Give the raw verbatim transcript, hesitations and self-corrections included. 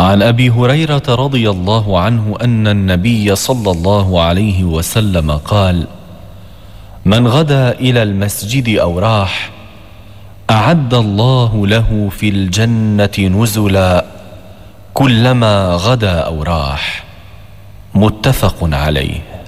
عن أبي هريرة رضي الله عنه أن النبي صلى الله عليه وسلم قال: من غدا إلى المسجد أو راح أعد الله له في الجنة نزلا كلما غدا أو راح. متفق عليه.